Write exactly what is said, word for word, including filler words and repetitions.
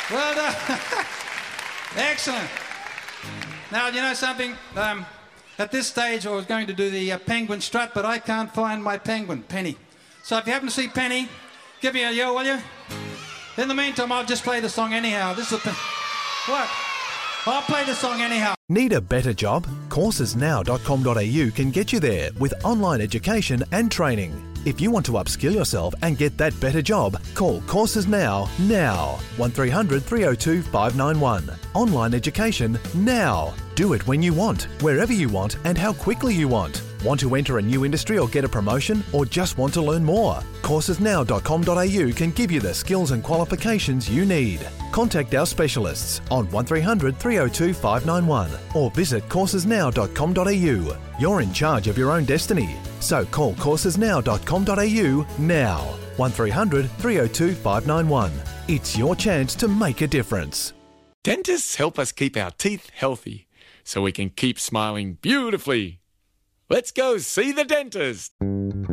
Well done. Excellent. Now, you know something? Um, at this stage, I was going to do the uh, penguin strut, but I can't find my penguin, Penny. So if you happen to see Penny, give me a yo, will you? In the meantime, I'll just play the song anyhow. This is a... Pe- what? I'll play the song anyhow. Need a better job? courses now dot com dot a u can get you there with online education and training. If you want to upskill yourself and get that better job, call Courses Now, now. one three hundred three oh two five nine one. Online education now. Do it when you want, wherever you want and how quickly you want. Want to enter a new industry or get a promotion, or just want to learn more? courses now dot com dot a u can give you the skills and qualifications you need. Contact our specialists on one three hundred three oh two five nine one or visit courses now dot com dot a u. You're in charge of your own destiny. So call courses now dot com dot a u now. one three hundred three oh two five nine one. It's your chance to make a difference. Dentists help us keep our teeth healthy so we can keep smiling beautifully. Let's go see the dentist.